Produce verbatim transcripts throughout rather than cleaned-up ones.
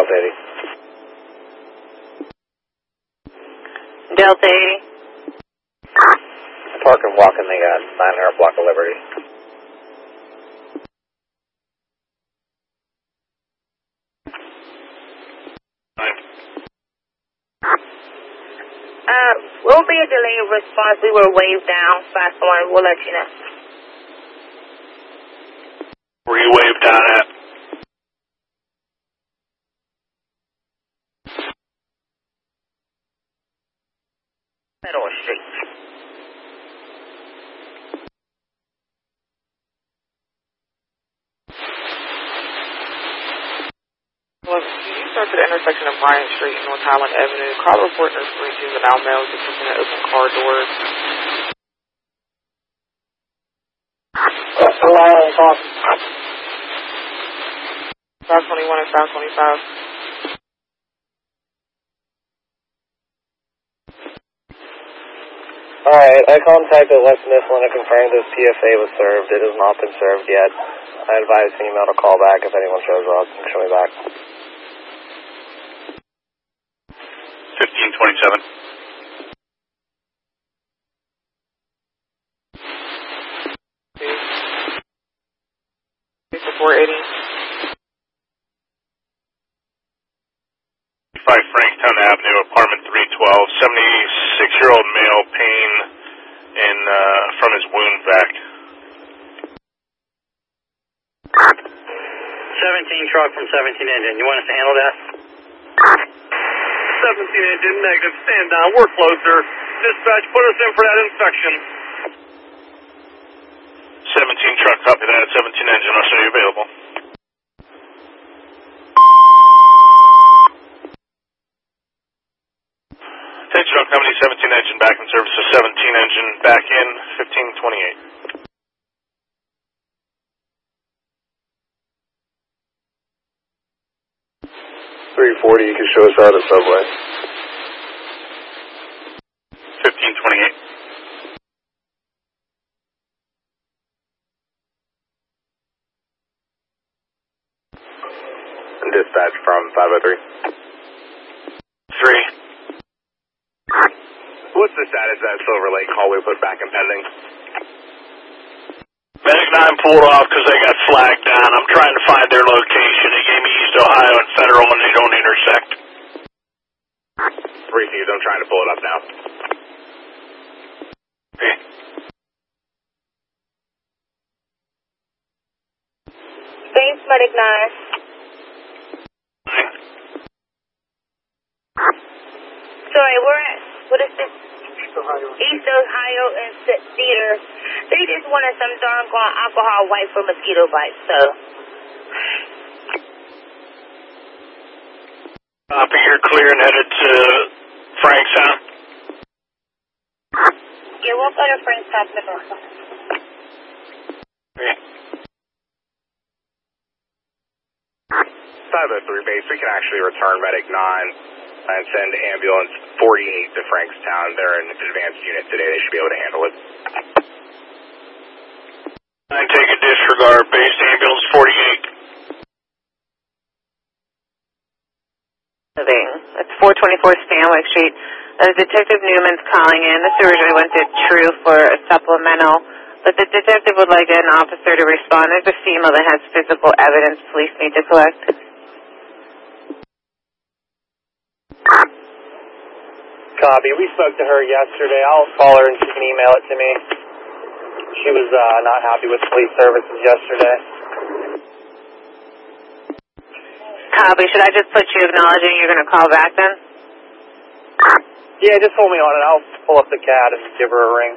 Delta eighty. Delta eighty. Park and walk in the uh, nine hundred block of Liberty. Uh, will be a delay of response. We were waved down. Fast one. We'll let you know. Where you waved down at? Federal Street. Well, can you start to the intersection of Bryant Street and North Highland Avenue? Call report number three two the now male just in an open car doors. five twenty-one and five twenty-five. Alright, I contacted West Mifflin to confirm this P F A was served. It has not been served yet. I advise the email to call back if anyone shows up and show me back. fifteen twenty-seven. four eighty. five Franktown Avenue, apartment three twelve, seventy-six-year-old male, pain in, uh, from his wound vac. seventeen truck from seventeen engine. You want us to handle that? seventeen engine, negative. Stand down. We're closer. Dispatch, put us in for that inspection. seventeen truck, copy that. seventeen engine, I'll show you available. Attention all company, seventeen engine back in service to seventeen engine back in, fifteen twenty-eight. three forty, you can show us out of Subway. fifteen twenty-eight. Dispatch from five oh three. three. What's the status of that Silver Lake call we put back in pending? Medic nine pulled off because they got flagged down. I'm trying to find their location. They gave me East Ohio and Federal and they don't intersect. three C's, I'm trying to pull it up now. Okay. Thanks, Medic nine. Nine. Sorry, we're at, what is this? East Ohio and Theater. They just wanted some darn gone alcohol wipe for mosquito bites, so. Copy, you're clear and headed to Franktown. Yeah, we'll go to Franktown. Okay. five oh three base, we can actually return Medic nine and send ambulance forty-eight to Frankstown. They're an advanced unit today. They should be able to handle it. I take a disregard. Base ambulance forty-eight. It's four twenty-four Stanwick Street. Uh, Detective Newman's calling in. This originally went to True for a supplemental, but the detective would like an officer to respond. There's a female that has physical evidence police need to collect. Copy. We spoke to her yesterday. I'll call her and she can email it to me. She was uh, not happy with police services yesterday. Copy. Should I just put you acknowledging you're going to call back then? Yeah, just hold me on it. I'll pull up the C A D and give her a ring.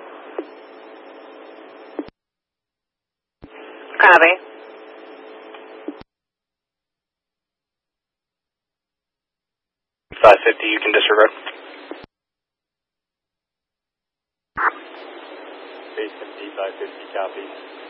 Copy. five fifty, you can disregard. Base M D five fifty, copy.